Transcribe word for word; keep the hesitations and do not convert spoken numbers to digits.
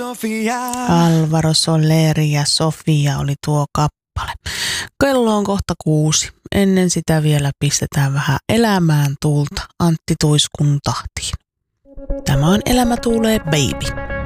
Sofia. Alvaro Soleri ja Sofia oli tuo kappale. Kello on kohta kuusi. Ennen sitä vielä pistetään vähän elämään tuulta Antti Tuiskun tahtiin. Tämä on Elämä tuulee, baby.